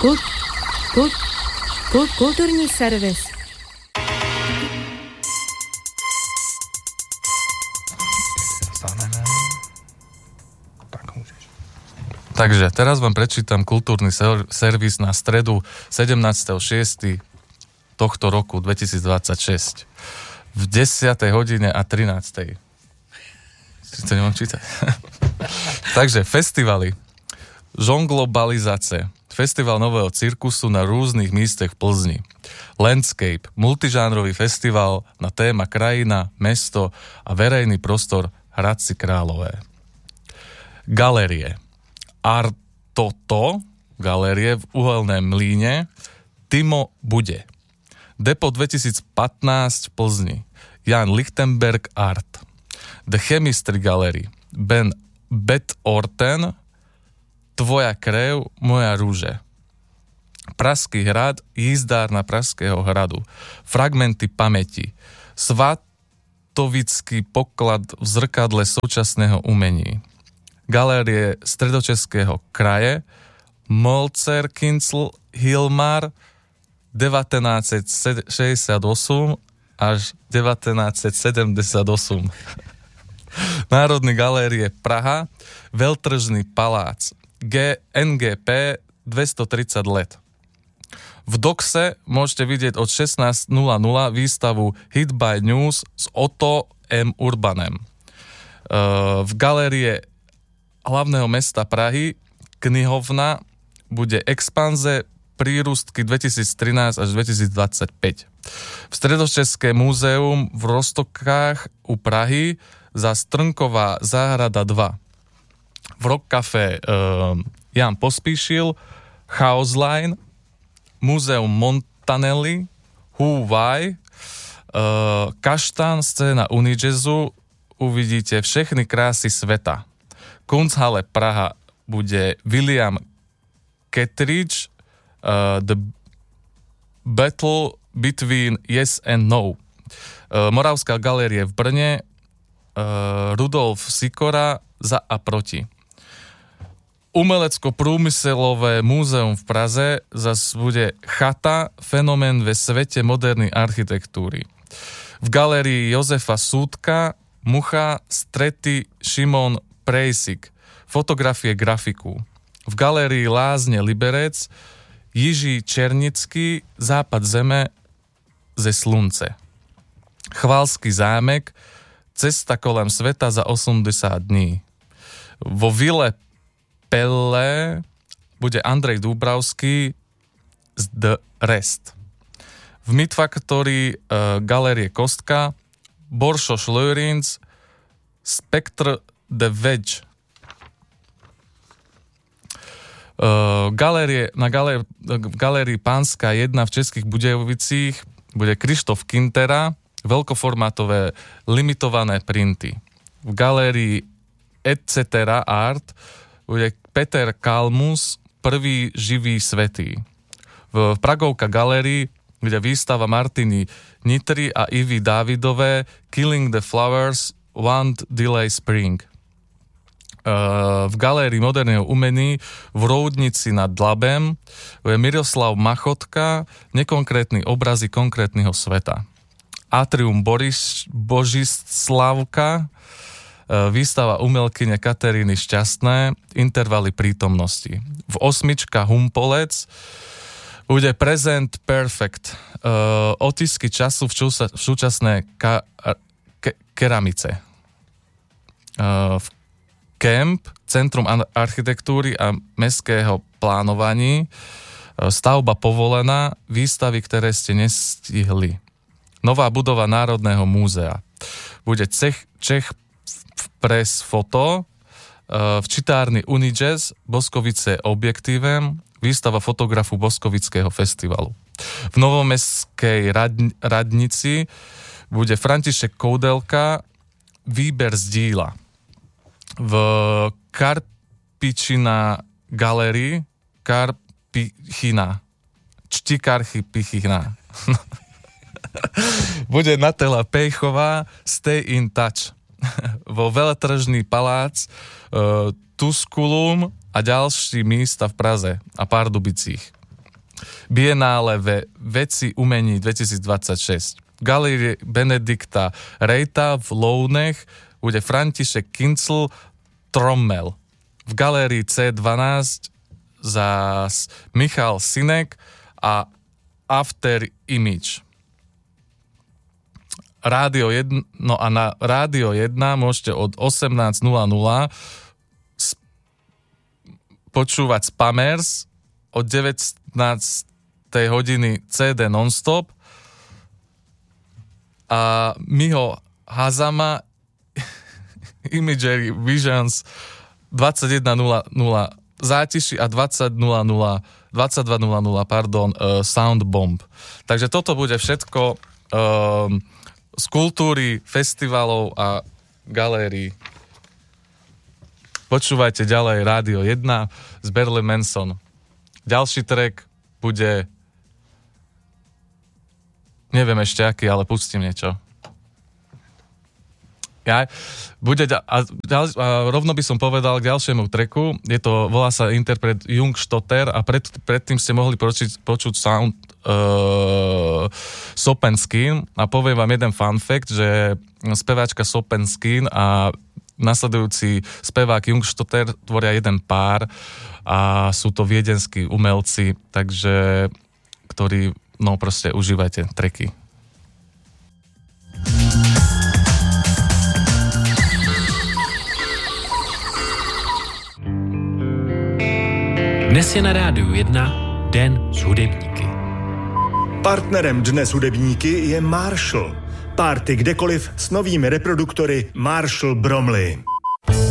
Kulturní servis. Takže teraz vám prečítam kultúrny servis na stredu 17.6. tohto roku 2026 v 10. hodine a 13. Si to nemám čítať. Takže festivaly. Žonglobalizace. Festival nového cirkusu na rôznych místech v Plzni. Landscape. Multižánrový festival na téma krajina, mesto a verejný prostor Hradci Králové. Galérie. Artoto, galérie v Uhelném Mlýne, Timo Bude. Depo 2015 v Plzni, Jan Lichtenberg Art. The Chemistry Gallery, Bet Orten, Tvoja krev, moja rúže. Pražský hrad, jízdárna Pražského hradu, Fragmenty pamäti, Svatovický poklad v zrkadle súčasného umení. Galérie Stredočeského kraje, Molzer Kincl Hilmar 1968 až 1978. Národný galérie Praha, Veľtržný palác, NGP 230 let. V Doxe môžete vidieť od 16.00 výstavu Hit by News s Otto M. Urbanem. V galérie hlavného mesta Prahy, knihovna, bude Expanze prírustky 2013 až 2025. V Stredočeské múzeum v Roztokách u Prahy za Strnková záhrada 2. V Rock Café Jan Pospíšil, Chaosline, Múzeum Montanelli, Huawei, Kaštán, scéna Unijazzu, uvidíte všechny krásy sveta. Kunsthalle Praha bude William Kettridge, The Battle Between Yes and No. Moravská galérie v Brne, Rudolf Sikora Za a proti. Umelecko-prúmyselové múzeum v Praze zas bude Chata, fenomén ve svete modernej architektúry. V galérii Jozefa Súdka, Mucha, Strety, Šimon Prejsik, fotografie grafiku. V galérii Lázne Liberec, Jiží Černický, Západ zeme ze slunce. Chvalský zámek, Cesta kolem sveta za 80 dní. Vo Ville Pelle bude Andrej Dúbravský z The Rest. V Meat Factory galérie Kostka, Boršo Schlörins, Spectre The Wedge. Galérii Pánska 1 v Českých Budejovicích bude Krištof Kintera, veľkoformátové limitované printy. V galérii Etc. Art bude Peter Kalmus, Prvý živý svätý. V Pragovka galérii bude výstava Martiny Nitry a Ivy Dávidové Killing the Flowers, One Delay Spring. V galérii moderného umení v Roudnici nad Labem je Miroslav Machotka, Nekonkrétny obrazy konkrétneho sveta. Atrium Božislavka, výstava umelkyne Kateríny Šťastné, Intervaly prítomnosti. V Osmička Humpolec bude Present Perfect, otisky času v súčasnej keramice. V Camp, Centrum architektúry a mestského plánovaní, stavba povolená, výstavy, ktoré ste nestihli. Nová budova Národného múzea. Bude Čech Press Foto, v čitárni Unijazz, Boskovice objektívem, výstava fotografu Boskovického festivalu. V Novomestskej radnici bude František Koudelka, výber z díla. V Karpičina galérii Čtikarchy Pichina bude Natela Pejchová Stay in Touch. Vo Veletržný palác Tusculum a ďalší místa v Praze a Pardubicích. Bienále veci umení 2026. V galérii Benedikta Rejta v Lounech bude František Kincl Trommel. V galérii C12 zás Michal Sinek a After Image. Rádio 1, no a na Rádio 1 môžete od 18.00 počúvať Spammers, od 19. hodiny CD Nonstop a Miho Hazama Imagery Visions 21.00 Zátiši a 22.00 Sound Bomb. Takže toto bude všetko z kultúry, festivalov a galérií. Počúvajte ďalej Rádio 1 z Marilyn Manson. Ďalší track bude neviem ešte aký, ale pustím niečo. Rovno by som povedal k ďalšiemu tracku. Volá sa interpret Jungstotter a predtým ste mohli počuť sound Sopenskin a poviem vám jeden fun fact, že speváčka Sopenskin a nasledujúci spevák Jungstotter tvoria jeden pár a sú to viedenskí umelci, takže ktorí, no proste užívajte tracky. Dnes je na Rádiu 1 Den s hudebníky. Partnerem Dne s hudebníky je Marshall. Párty kdekoliv s novými reproduktory Marshall Bromley.